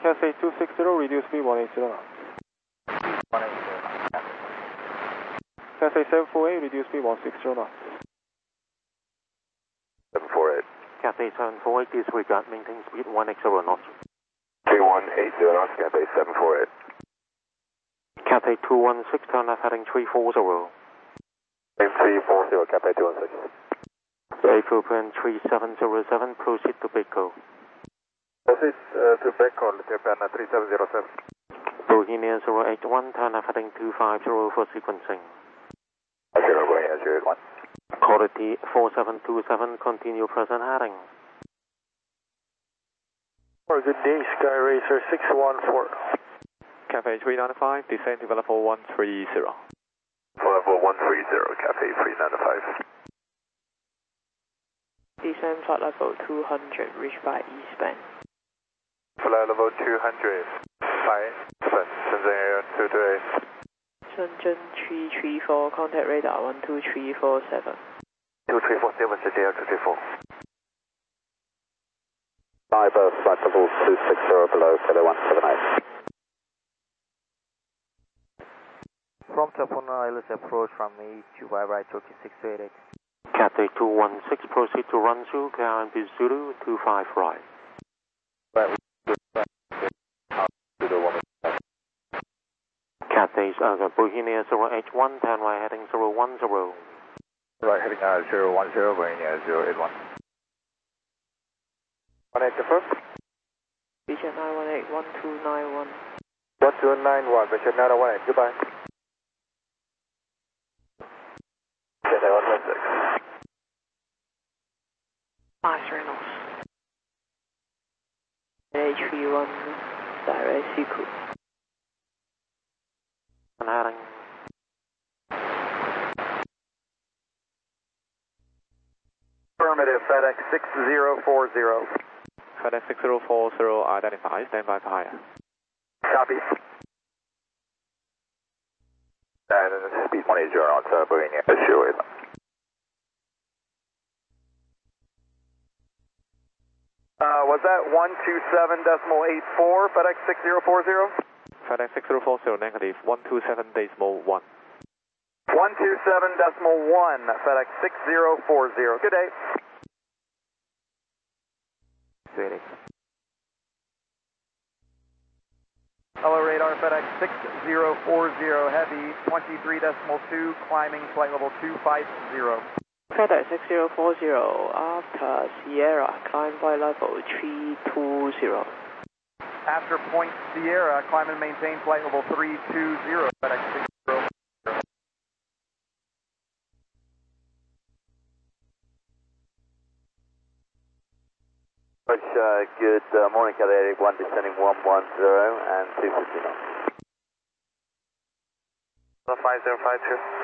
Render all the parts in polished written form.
Cathay 260, reduce speed 180 knots. 180. Cathay 748, reduce speed 160 knots. 748. Cathay 748, disregard, maintain speed 180 knots. 3180 knots, Cathay 748. Cathay 216, turn left heading 340. 340, Cathay 216. Japan 3707, proceed to Baco. Proceed to Baco, Japan 3707. Bohemia 081, turn left heading 250 for sequencing. Bohemia 081. Quality 4727, continue present heading. Good day, Sky Racer 614. Cathay 395, descend to level 130. Level 130, Cathay 395. Descend flight level 200, reach by eastbound. Flight level 200, by eastbound, Shenzhen Air 228. Shenzhen 334, contact radar 12347. 2347, Shenzhen Air 234. Fiber, flight level 260 below, Kilo 178. From Tapuna, let's approach from me to right, Turkey 628. Cathay 216, proceed to run through KRNB Zulu 25 right. Cathay Bohemia 081, turn right heading 010. Right heading 010, Bohemia 081. 180 first. Vision 918, 1291. 1291, Vision 918, goodbye. Cathay 116. Reynolds. H31, direct Siku. Heading. Affirmative, FedEx 6040. FedEx 6040, identify, stand by for higher. Copy. And speed 180 knots, Bohemia 081. Was that 127.84, FedEx 6040? FedEx 6040, negative, 127.1. 127.1, FedEx 6040. Good day. Sweetie. Hello, radar, FedEx 6040, heavy, 23.2, climbing flight level 250. FedEx 6040, after Sierra, climb flight level 320. After Point Sierra, climb and maintain flight level 320, FedEx 6040. Good morning, Cathay 81, descending 110 and 250 knots. 5052.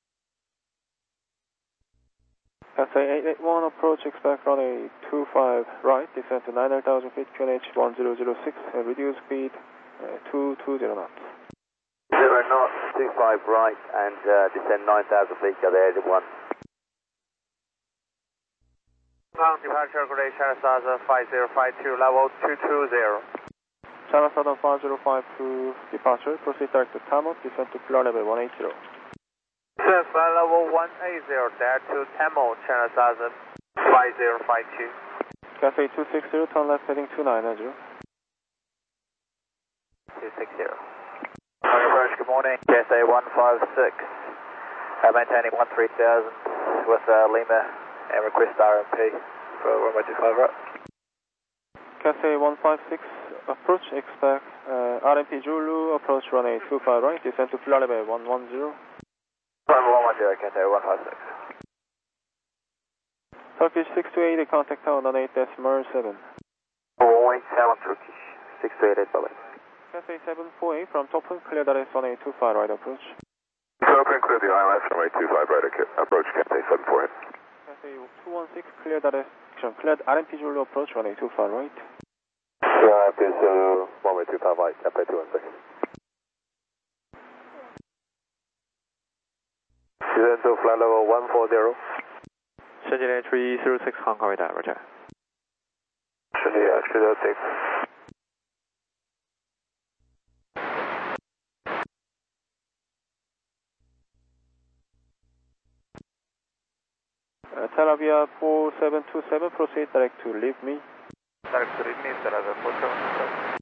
Cathay 881, approach, expect runway 25 right, descend to 9,000 feet, QNH 1006, and reduce speed 220 knots. 0 knots, 25 right, and descend 9,000 feet, Cathay 81. Departure grade China Southern 5052, level 220. China Southern 5052, departure, proceed direct to Tamil, descend to floor level 180. Descend flight level 180, direct to Tamil, China Southern 5052. Cathay 260, turn left heading 290. 260. Approach, good morning. Cathay 156, maintaining 13,000 with Lima and request RMP for runway 25 right. Cathay 156, approach, expect RMP Zulu, approach runway 25 right, descend to floor level 110. Runway 110, Cathay 156. Turkish 628, contact tower on 8.7. 487 Turkish 628, bye-bye. Cathay 748 from Topun, clear that is 1825 right approach. Topun, clear the ILS runway 25 right approach, Cathay 748. Cathay 216, clear that is, cleared RMP Zulu approach, runway 25 right. RMP Zulu, runway 25 right, Cathay 216. Descend to flight level 140. Shenzhen Air 306, Hong Kong, radar, roger. Shenzhen Air 306. Talavia 4727, proceed direct to leave me. Direct to leave me, Talavia 4727.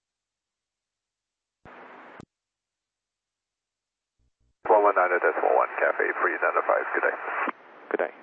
119.11, Cafe 395, good day. Good day.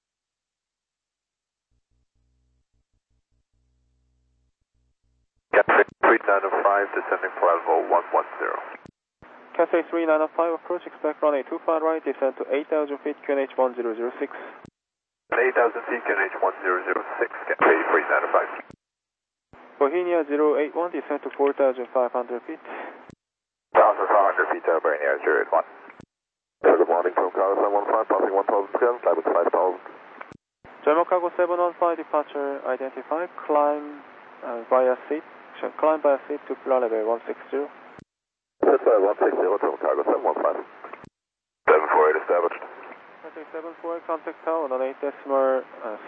Cafe 395, descending for level 110. Cathay 3905, approach, expect runway 25 right, descend to 8,000 feet, QNH 1006. 8,000 feet, QNH 1006, Cafe 395. Bohemia 081, descend to 4,500 feet. 1,500 feet, Bohemia 081. Good morning from Cargo 715, passing 1,000 scale, flight with 5,000. German Cargo 715, departure identified, climb via seat to ground level 160. 160, German Cargo 715. 748 established. Cathay 748, contact tower on 8.7.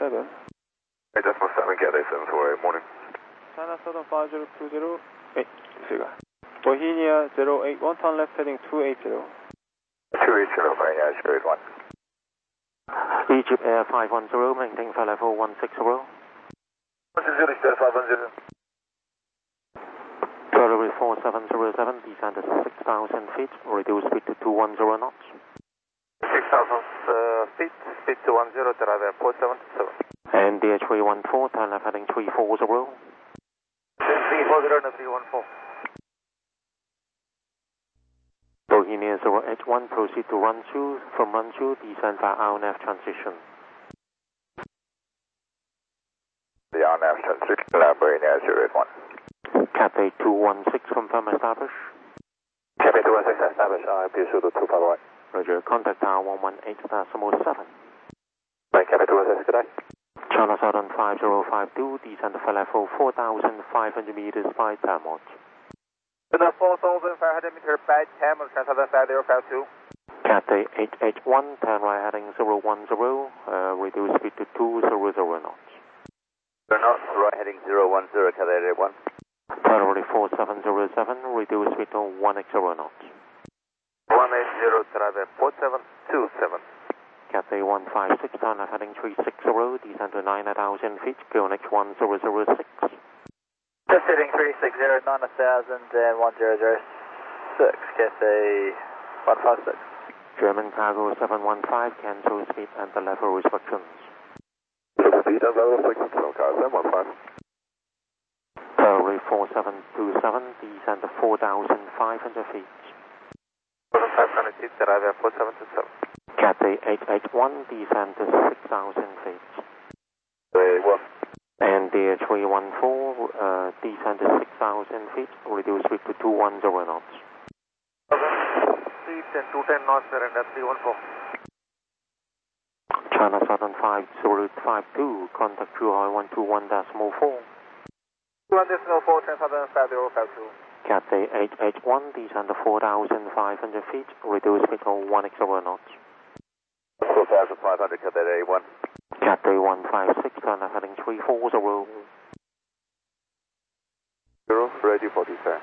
8.7, Cathay 748, morning. China Southern 5020, Bohemia 081, turn left heading 280. 280, Bohemia 081. Egypt Air 510, maintain flight level 160. 160, 510. February 4707, descend to 6,000 feet, reduce speed to 210 knots. 6,000 feet, speed 210, Talavia 4727. And DH314, turn left heading 340. 340 and 314. Bohemia 081, proceed to run through, from run through, descend via RNAV transition. The RNAV transition, Bohemia 081. Cathay 216, confirm establish. Cathay 216 established, IP pseudo 25 right. Roger, contact tower 118.7. Right, Cathay 216, good day. China Southern 5052, descend for level 4,500 meters by Tamot. With a 4,500 meter by Tamot, China Southern 5052. Cathay 881, turn right heading 010, reduce speed to 200 knots. We're not right heading 010, Cathay 81. February 4707, reduce speed to 180 knots. 180, Talavia 4727. Cathay 156, turn left heading 360, descend to 9,000 feet, QNH 1006. Just heading 360, 9,000 and 1006, Cathay 156. German Cargo 715, cancel speed and the level restrictions. Speed and level restrictions, from Cargo 715. February 4727, descend to 4,500 feet. 4,500 feet, Talavia 4727. Cathay 881, descend to 6,000 feet. 1. And DH314, descend to 6,000 feet, reduce speed to 210 knots. Feet and 210 knots, surrender 314. China Southern 5052, contact Zhuhai 121.4. 204, China Southern 5052. Cathay 881, descend to 4,500 feet, reduce speed to 180 knots. 4,500, Cathay 81. Cathay 156, turn left heading 340. 0, ready for descent.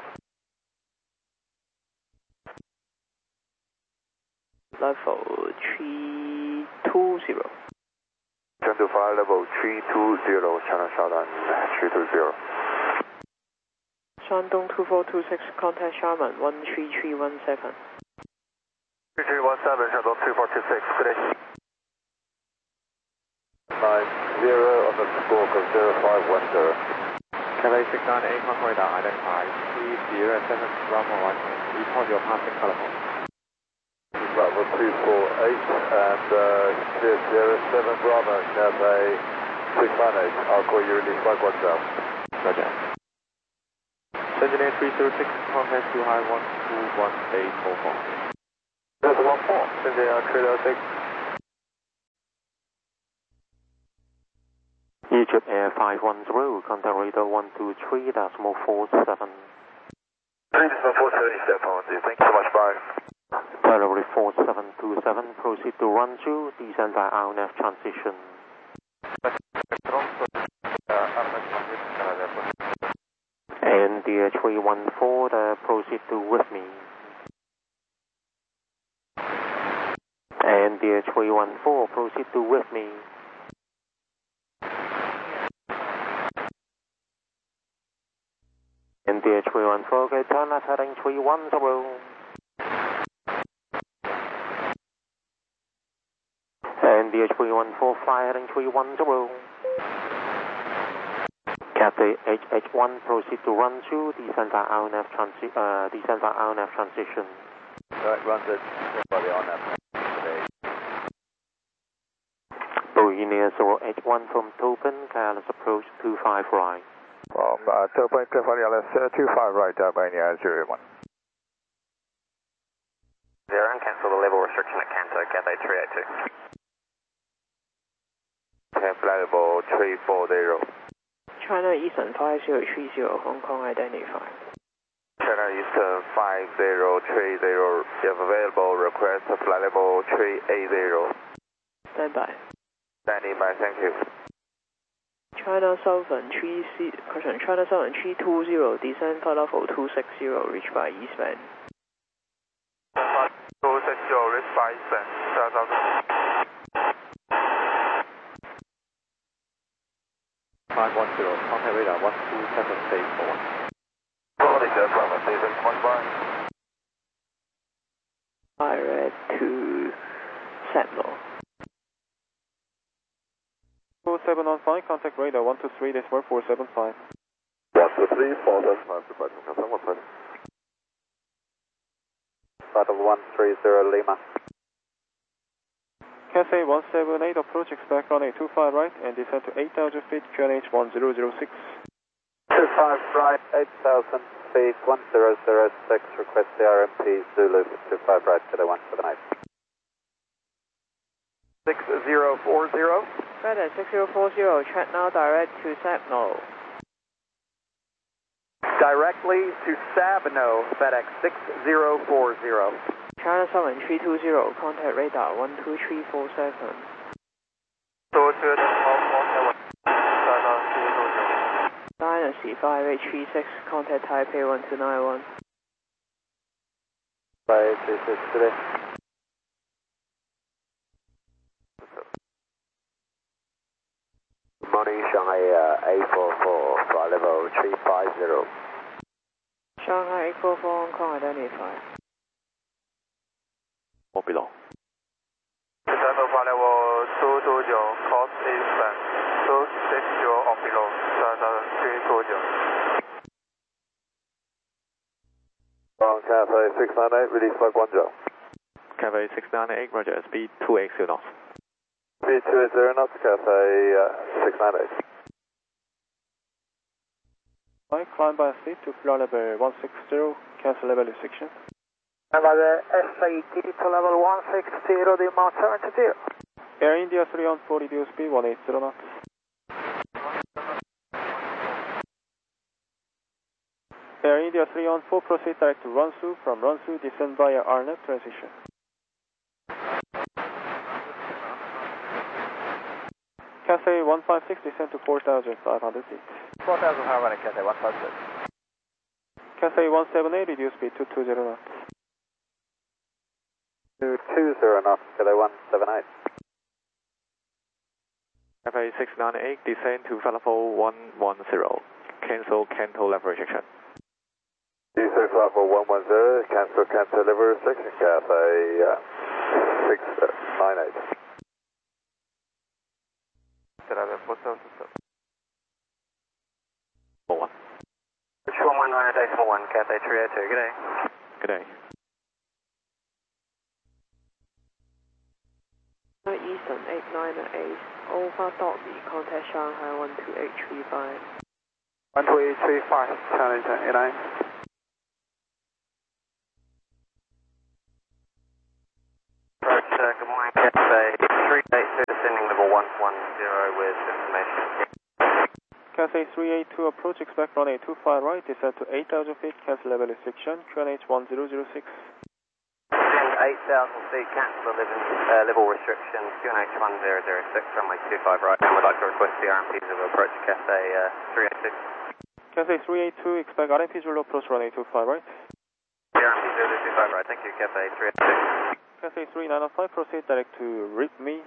Level 320. Turn to fire level 320, China Southern 320. Shandong 2426, contact Sharman 13317. 3317, Shandong 2426, good day. 90 on the squawk of 0510. Cathay 698, contact radar identified 307 Bravo 1. Report your passing telephone. Level 248 and 07 Bravo, Cathay 698. I'll call you release by Guangzhou. Roger. Engineer 306, contact Zhuhai 121.844. There's 14, Engineer 306. Egypt Air 510, contact radar 123.47. 3.470, step on, thank you so much, bye. February 4727, proceed to run through, descend by RNAV transition. And DH314, proceed to with me. And DH314, proceed to with me. And DH314, okay, turn left heading 310. And DH314, fly heading 310. Cathay HH1, proceed to run through, descend by RNF transition. Right, runs it by the RNF today. Bohemia 081 from Topin, KLS approach 25 right. From Topin, KLS 25 right, Albania 01. Zero, and cancel the level restriction at Kanto, Cathay 382. Flight level 340. China Eastern 5030, Hong Kong identify. China Eastern 5030, if available, request flight level 380. Stand by. Standing by, thank you. China Southern 320, descend flight level 260, reach by eastbound. 260, reach by eastbound, 510, contact radar 127.841. Direct to Sentinel. 47 on 5, contact radar 123.475. 123.475, goodbye to Cathay 1 Battle 130 Lima. Cathay 178, approach, expect runway 25 right and descend to 8,000 feet, QNH 1006. 25 right, 8,000 feet, 1006, request CRMP Zulu 25 right, Cathay 178. 6040. FedEx 6040, check now direct to Sentinel. Directly to Sabino, FedEx 6040. China Southern 320, contact radar 12347. Dynasty 5836, contact Taipei 1291. 5836 today. Good morning, Shanghai A44, flight level 350. Shanghai 844, Hong Kong identify. Or below. Descend flight level 220, course eastbound, 260 or below, 320. On Cathay 698, release flight 10. Cathay 698, roger, speed 280 knots. Speed 280 knots, Cathay 698. Right, climb by speed to flight level 160, cancel level restriction. And by the SAT to level 160, the amount 70. Air India 3 on 4, reduce speed 180 knots. Air India 3 on 4, proceed direct to Runsu, from Runsu descend via RNF transition. Cathay 156 descend to 4,500 feet. 4,500, Cathay 156. Cathay 178, reduce speed to 20 knots. 220 knots, Cathay 178. Cathay 698, descend to flight level 110. Cancel Kanto level restriction. D6 level 110, cancel level restriction, Cathay 698. One. Which 119 day 41, Cathay 302, good day. Good day. Eastern 898, Alpha Dolby, contact Shanghai 12835. 12835, China Eastern 89. Approach, good morning, Cathay 382, descending level 110 with information. Cathay 382, approach, expect runway 25 right, descend to 8,000 feet, cancel level restriction, QNH 1006. Descend 8,000 feet, cancel the level restriction, QNH 1006, runway 25 right, and would like to request the RMPs of approach Cathay 382. Cathay 382, expect RMPs will approach runway 25 right. The RMPs 025 right, thank you, Cathay 382. Cathay 3905, proceed direct to RIPME.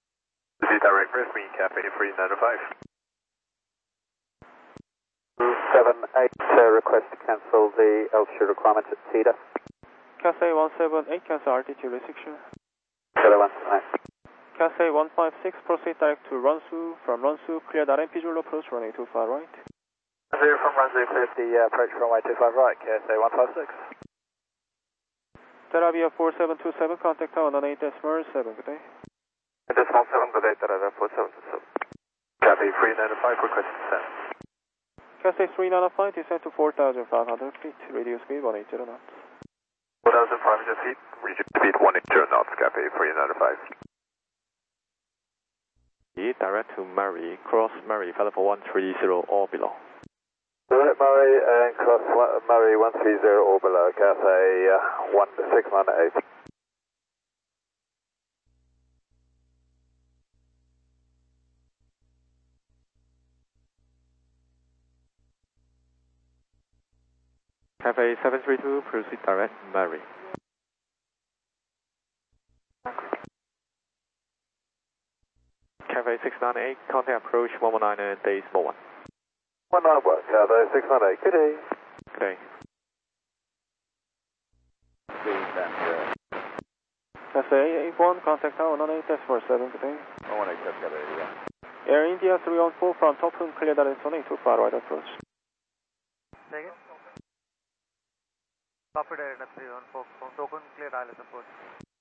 This is direct RIPME, Cathay 3905. 178, request to cancel the altitude requirement at TIDA. Cathay 178, cancel altitude restriction. Kilo 178. Cathay 156, proceed direct to Runsu. From Runsu, clear that MP Zulu approach, runway 25 right. 0 from Runway, cleared the approach runway 25 right, KSA 156. Terravia 4727, contact tower 98.7, good day. Decimal 7, good day, Terravia 4727. Copy, 395, request descent. Cathay 395, descend to 4,500 feet, reduce speed 180 knots. 4,500 feet, reduce speed 180 knots, Copy, 395. Direct to Murray, cross Murray, Flight for 130 or below. Direct Murray and cross Murray 130 or below, Cathay 1698. Cathay 732, proceed direct Murray. Cathay 698, contact approach 119 and decimal 1. 191, Cathay 698, good day. Good day. Cathay 81, contact tower 98.7, good day. 118, Cathay 81. Air India 314 from Topun, clear that runway 25 right approach. Take it. Copy direct 314 from Topun, clear ILS approach.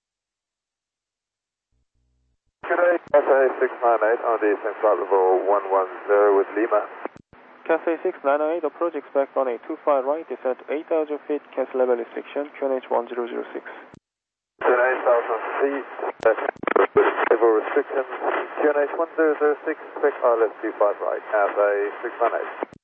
Good day, Cathay 698 on the descent flight level 110 with Lima. Cathay 698, approach expect runway 25 right, descend to 8,000 feet, cancel level restriction, QNH 1006. 8,000 feet, level restrictions, QNH 1006, quick ILS 25 right, Cathay 698.